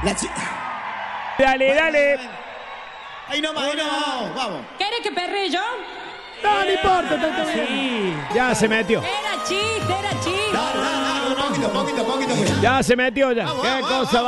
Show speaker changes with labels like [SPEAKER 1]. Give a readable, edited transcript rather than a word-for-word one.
[SPEAKER 1] Dale, dale.
[SPEAKER 2] Ahí no, vamos.
[SPEAKER 3] ¿Querés que perre yo?
[SPEAKER 1] No importa. Sí, ya se metió.
[SPEAKER 3] Era chiste.
[SPEAKER 2] Poquito.
[SPEAKER 1] Ya se metió ya. ¿Qué cosa va?